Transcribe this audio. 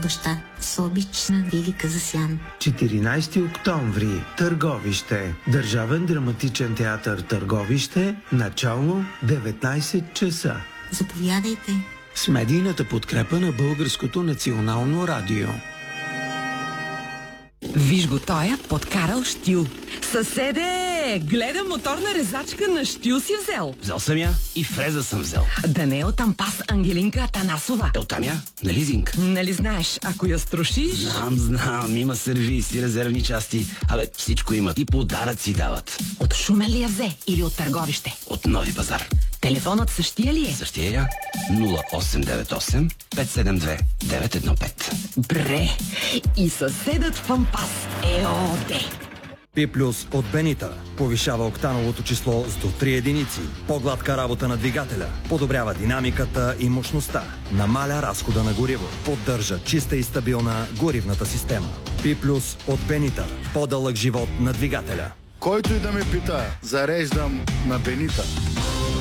баща с обична Вили Казасян. 14 октомври. Търговище. Държавен драматичен театър Търговище. Начало 19 часа. Заповядайте. С медийната подкрепа на Българското национално радио. Виж го, тоя подкарал штил. Съседе, гледам моторна резачка на штил си взел. Взел съм я и фреза съм взел. Да не е от Ампас Ангелинка Атанасова. Оттам я? На лизинг. Нали знаеш, ако я струшиш... Знам, има сервис и резервни части. Абе, всичко имат и подаръци дават. От Шумен ли я взе или от Търговище? От Нови пазар. Телефонът същия ли е? Същия я. 0898 572 915. Бре, и съседът в Ампас е ООД. P+ от Бенита повишава октановото число с до 3 единици. По-гладка работа на двигателя. Подобрява динамиката и мощността. Намаля разхода на гориво. Поддържа чиста и стабилна горивната система. P+ от Бенита. По-дълъг живот на двигателя. Който и да ме пита, зареждам на Бенита.